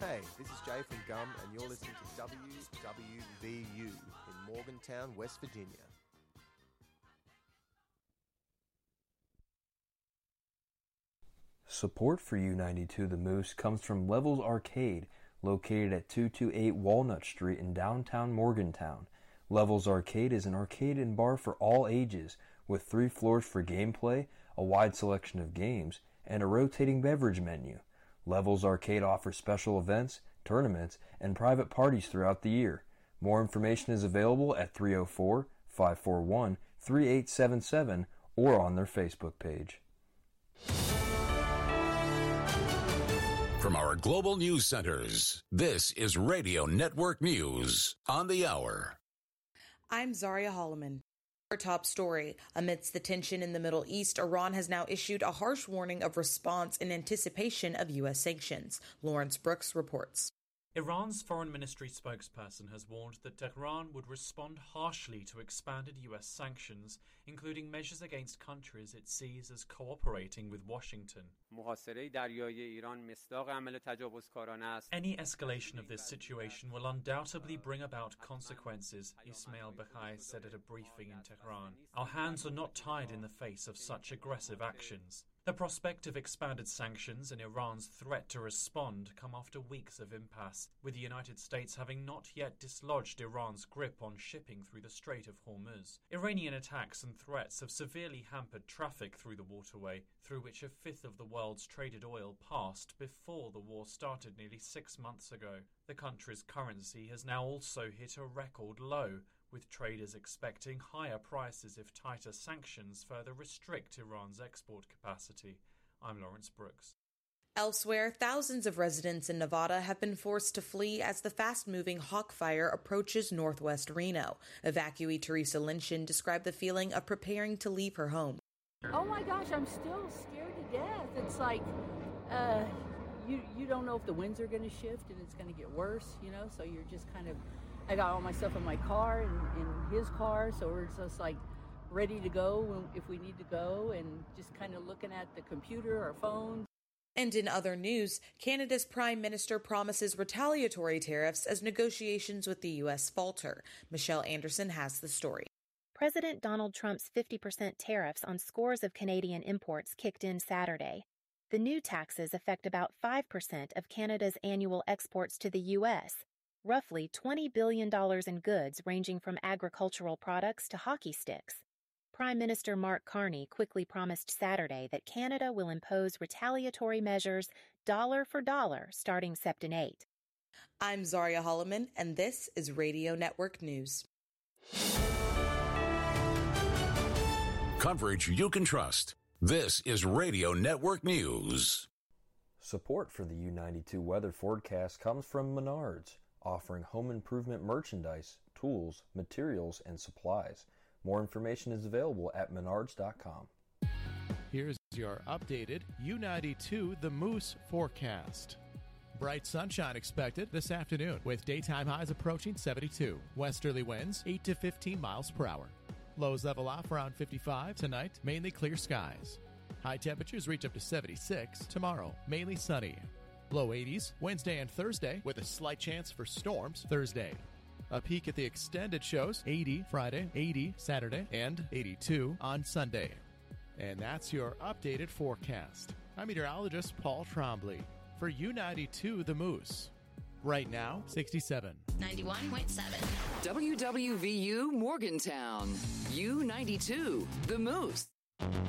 Hey, this is Jay from Gum, and you're listening to WWVU in Morgantown, West Virginia. Support for U92 The Moose comes from Levels Arcade, located at 228 Walnut Street in downtown Morgantown. Levels Arcade is an arcade and bar for all ages, with 3 floors for gameplay, a wide selection of games, and a rotating beverage menu. Levels Arcade offers special events, tournaments, and private parties throughout the year. More information is available at 304-541-3877 or on their Facebook page. From our global news centers, this is Radio Network News on the hour. I'm Zaria Holloman. Our top story. Amidst the tension in the Middle East, Iran has now issued a harsh warning of response in anticipation of U.S. sanctions. Lawrence Brooks reports. Iran's foreign ministry spokesperson has warned that Tehran would respond harshly to expanded U.S. sanctions, including measures against countries it sees as cooperating with Washington. Any escalation of this situation will undoubtedly bring about consequences, Ismail Baghai said at a briefing in Tehran. Our hands are not tied in the face of such aggressive actions. The prospect of expanded sanctions and Iran's threat to respond come after weeks of impasse, with the United States having not yet dislodged Iran's grip on shipping through the Strait of Hormuz. Iranian attacks and threats have severely hampered traffic through the waterway, through which a fifth of the world's traded oil passed before the war started nearly 6 months ago. The country's currency has now also hit a record low, with traders expecting higher prices if tighter sanctions further restrict Iran's export capacity. I'm Lawrence Brooks. Elsewhere, thousands of residents in Nevada have been forced to flee as the fast-moving Hawk Fire approaches northwest Reno. Evacuee Teresa Lynchen described the feeling of preparing to leave her home. Oh my gosh, I'm still scared to death. It's like, you don't know if the winds are going to shift and it's going to get worse, so you're just kind of, I got all my stuff in my car and in his car, so we're just like ready to go if we need to go, and just kind of looking at the computer or phone. And in other news, Canada's Prime Minister promises retaliatory tariffs as negotiations with the U.S. falter. Michelle Anderson has the story. President Donald Trump's 50% tariffs on scores of Canadian imports kicked in Saturday. The new taxes affect about 5% of Canada's annual exports to the U.S., roughly $20 billion in goods ranging from agricultural products to hockey sticks. Prime Minister Mark Carney quickly promised Saturday that Canada will impose retaliatory measures dollar for dollar starting September 8. I'm Zaria Holloman, and this is Radio Network News. Coverage you can trust. This is Radio Network News. Support for the U92 weather forecast comes from Menards, offering home improvement merchandise, tools, materials, and supplies. More information is available at menards.com. Here's your updated U92 The Moose forecast. Bright sunshine expected this afternoon with daytime highs approaching 72. Westerly winds 8 to 15 miles per hour. Lows level off around 55 tonight, mainly clear skies. High temperatures reach up to 76 tomorrow, mainly sunny. Low 80s Wednesday and Thursday with a slight chance for storms Thursday. A peek at the extended shows, 80 Friday, 80 Saturday, and 82 on Sunday. And that's your updated forecast. I'm meteorologist Paul Trombley for U92 The Moose. Right now, 67. 91.7. WWVU Morgantown. U92 The Moose.